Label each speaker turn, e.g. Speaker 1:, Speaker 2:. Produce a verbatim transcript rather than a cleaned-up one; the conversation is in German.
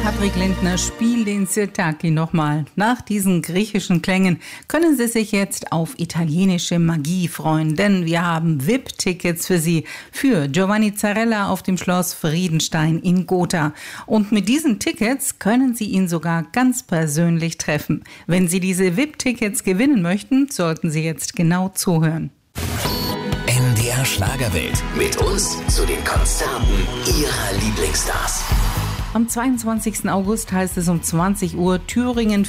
Speaker 1: Patrick Lindner, Spiel den Sirtaki nochmal. Nach diesen griechischen Klängen können Sie sich jetzt auf italienische Magie freuen, denn wir haben V I P-Tickets für Sie für Giovanni Zarella auf dem Schloss Friedenstein in Gotha. Und mit diesen Tickets können Sie ihn sogar ganz persönlich treffen. Wenn Sie diese V I P-Tickets gewinnen möchten, sollten Sie jetzt genau zuhören.
Speaker 2: N D R Schlagerwelt. Mit uns zu den Konzerten Ihrer Lieblingsstars.
Speaker 1: Am zweiundzwanzigsten August heißt es um zwanzig Uhr Thüringen